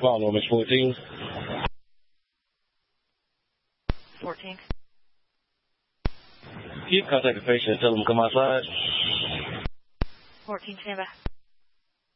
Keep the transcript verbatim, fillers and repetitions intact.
Well, no, Miss fourteen. fourteen. Keep contact the patient and tell them to come outside. fourteen, stand by.